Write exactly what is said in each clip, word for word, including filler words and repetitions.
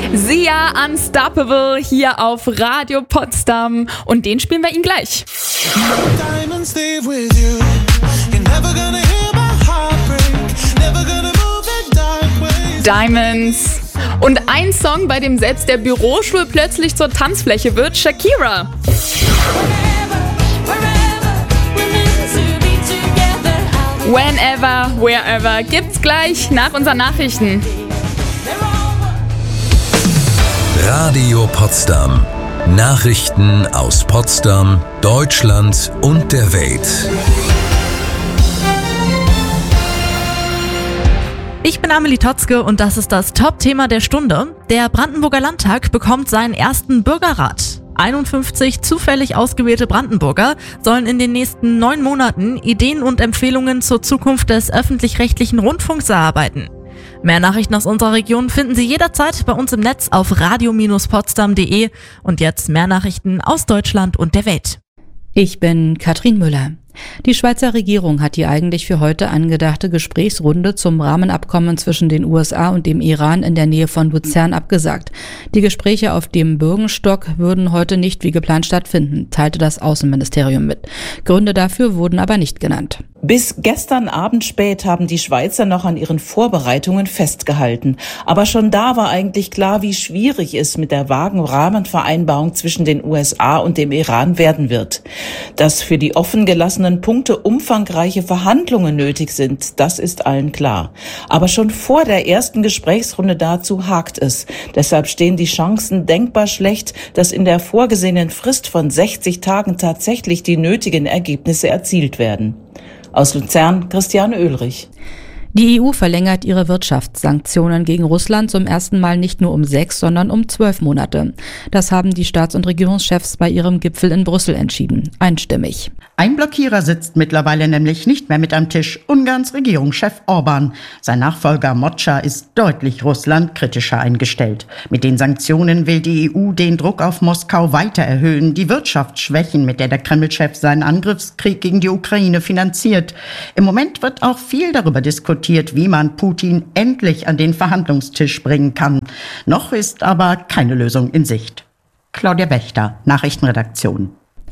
Sia Unstoppable hier auf Radio Potsdam und den spielen wir Ihnen gleich. Diamonds. Und ein Song, bei dem selbst der Bürostuhl plötzlich zur Tanzfläche wird, Shakira. Whenever, wherever, gibt's gleich nach unseren Nachrichten. Radio Potsdam. Nachrichten aus Potsdam, Deutschland und der Welt. Ich bin Amelie Totzke und das ist das Top-Thema der Stunde. Der Brandenburger Landtag bekommt seinen ersten Bürgerrat. einundfünfzig zufällig ausgewählte Brandenburger sollen in den nächsten neun Monaten Ideen und Empfehlungen zur Zukunft des öffentlich-rechtlichen Rundfunks erarbeiten. Mehr Nachrichten aus unserer Region finden Sie jederzeit bei uns im Netz auf radio Bindestrich potsdam punkt de und jetzt mehr Nachrichten aus Deutschland und der Welt. Ich bin Katrin Müller. Die Schweizer Regierung hat die eigentlich für heute angedachte Gesprächsrunde zum Rahmenabkommen zwischen den U S A und dem Iran in der Nähe von Luzern abgesagt. Die Gespräche auf dem Bürgenstock würden heute nicht wie geplant stattfinden, teilte das Außenministerium mit. Gründe dafür wurden aber nicht genannt. Bis gestern Abend spät haben die Schweizer noch an ihren Vorbereitungen festgehalten. Aber schon da war eigentlich klar, wie schwierig es mit der vagen Rahmenvereinbarung zwischen den U S A und dem Iran werden wird. Dass für die offen gelassenen Punkte umfangreiche Verhandlungen nötig sind, das ist allen klar. Aber schon vor der ersten Gesprächsrunde dazu hakt es. Deshalb stehen die Chancen denkbar schlecht, dass in der vorgesehenen Frist von sechzig Tagen tatsächlich die nötigen Ergebnisse erzielt werden. Aus Luzern, Christiane Oehlrich. Die E U verlängert ihre Wirtschaftssanktionen gegen Russland zum ersten Mal nicht nur um sechs, sondern um zwölf Monate. Das haben die Staats- und Regierungschefs bei ihrem Gipfel in Brüssel entschieden. Einstimmig. Ein Blockierer sitzt mittlerweile nämlich nicht mehr mit am Tisch, Ungarns Regierungschef Orbán. Sein Nachfolger Mocsa ist deutlich russlandkritischer eingestellt. Mit den Sanktionen will die E U den Druck auf Moskau weiter erhöhen, die Wirtschaft schwächen, mit der der Kreml-Chef seinen Angriffskrieg gegen die Ukraine finanziert. Im Moment wird auch viel darüber diskutiert, wie man Putin endlich an den Verhandlungstisch bringen kann. Noch ist aber keine Lösung in Sicht. Claudia Wächter, Nachrichtenredaktion.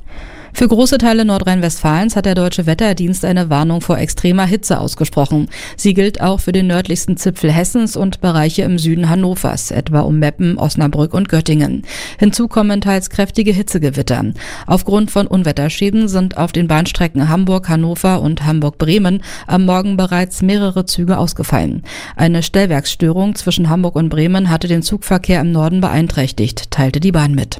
Für große Teile Nordrhein-Westfalens hat der Deutsche Wetterdienst eine Warnung vor extremer Hitze ausgesprochen. Sie gilt auch für den nördlichsten Zipfel Hessens und Bereiche im Süden Hannovers, etwa um Meppen, Osnabrück und Göttingen. Hinzu kommen teils kräftige Hitzegewitter. Aufgrund von Unwetterschäden sind auf den Bahnstrecken Hamburg-Hannover und Hamburg-Bremen am Morgen bereits mehrere Züge ausgefallen. Eine Stellwerksstörung zwischen Hamburg und Bremen hatte den Zugverkehr im Norden beeinträchtigt, teilte die Bahn mit.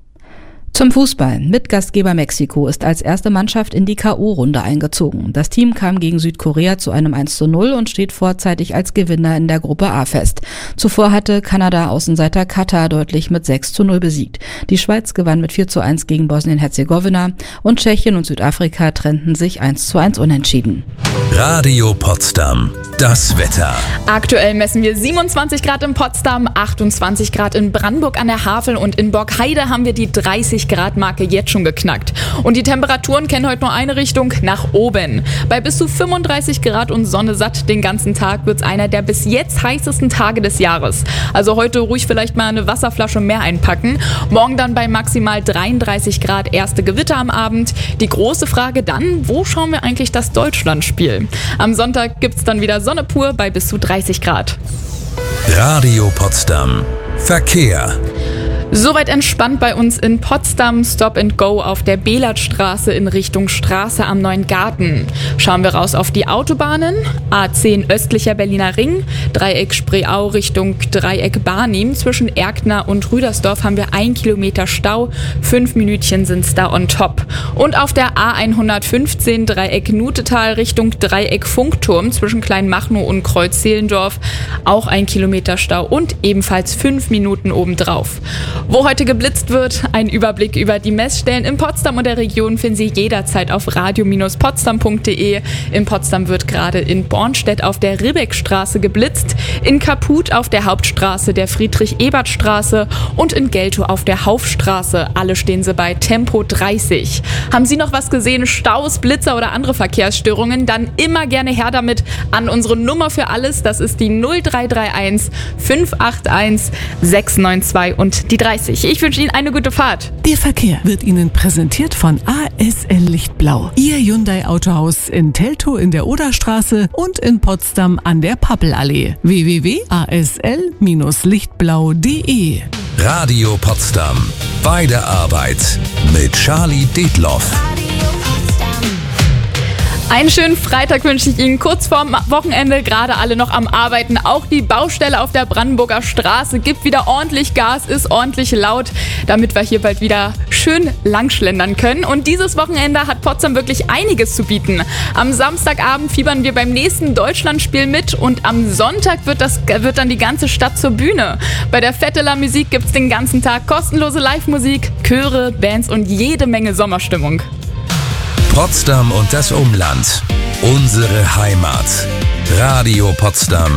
Zum Fußball. Mitgastgeber Mexiko ist als erste Mannschaft in die K O-Runde eingezogen. Das Team kam gegen Südkorea zu einem eins zu null und steht vorzeitig als Gewinner in der Gruppe A fest. Zuvor hatte Kanada-Außenseiter Katar deutlich mit sechs zu null besiegt. Die Schweiz gewann mit vier zu eins gegen Bosnien-Herzegowina und Tschechien und Südafrika trennten sich eins zu eins unentschieden. Radio Potsdam. Das Wetter. Aktuell messen wir siebenundzwanzig Grad in Potsdam, achtundzwanzig Grad in Brandenburg an der Havel und in Borkheide haben wir die dreißig Grad Marke jetzt schon geknackt. Und die Temperaturen kennen heute nur eine Richtung, nach oben. Bei bis zu fünfunddreißig Grad und Sonne satt den ganzen Tag wird es einer der bis jetzt heißesten Tage des Jahres. Also heute ruhig vielleicht mal eine Wasserflasche mehr einpacken. Morgen dann bei maximal dreiunddreißig Grad erste Gewitter am Abend. Die große Frage dann, wo schauen wir eigentlich das Deutschlandspiel? Am Sonntag gibt es dann wieder Sonne pur bei bis zu dreißig Grad. Radio Potsdam. Verkehr. Soweit entspannt bei uns in Potsdam. Stop and Go auf der Belatstraße in Richtung Straße am Neuen Garten. Schauen wir raus auf die Autobahnen. A zehn östlicher Berliner Ring, Dreieck Spreeau Richtung Dreieck Barnim. Zwischen Erkner und Rüdersdorf haben wir ein Kilometer Stau. Fünf Minütchen sind's da on top. Und auf der A hundertfünfzehn Dreieck Nutetal Richtung Dreieck Funkturm zwischen Kleinmachnow und Kreuz Zehlendorf auch ein Kilometer Stau und ebenfalls fünf Minuten obendrauf. Wo heute geblitzt wird, ein Überblick über die Messstellen in Potsdam und der Region finden Sie jederzeit auf radio Bindestrich potsdam punkt de. In Potsdam wird gerade in Bornstedt auf der Ribbeckstraße geblitzt, in Kaput auf der Hauptstraße der Friedrich-Ebert-Straße und in Geltow auf der Haufstraße. Alle stehen sie bei Tempo dreißig. Haben Sie noch was gesehen? Staus, Blitzer oder andere Verkehrsstörungen? Dann immer gerne her damit an unsere Nummer für alles. Das ist die null drei drei eins fünf acht eins sechs neun zwei und die dreißig. Ich wünsche Ihnen eine gute Fahrt. Der Verkehr wird Ihnen präsentiert von A S L Lichtblau. Ihr Hyundai Autohaus in Teltow in der Oderstraße und in Potsdam an der Pappelallee. w w w punkt a s l bindestrich lichtblau punkt de. Radio Potsdam. Bei der Arbeit mit Charlie Detloff. Einen schönen Freitag wünsche ich Ihnen. Kurz vorm Wochenende, gerade alle noch am Arbeiten. Auch die Baustelle auf der Brandenburger Straße gibt wieder ordentlich Gas, ist ordentlich laut, damit wir hier bald wieder schön langschlendern können. Und dieses Wochenende hat Potsdam wirklich einiges zu bieten. Am Samstagabend fiebern wir beim nächsten Deutschlandspiel mit und am Sonntag wird, das, wird dann die ganze Stadt zur Bühne. Bei der Vetteler Musik gibt es den ganzen Tag kostenlose Live-Musik, Chöre, Bands und jede Menge Sommerstimmung. Potsdam und das Umland. Unsere Heimat. Radio Potsdam.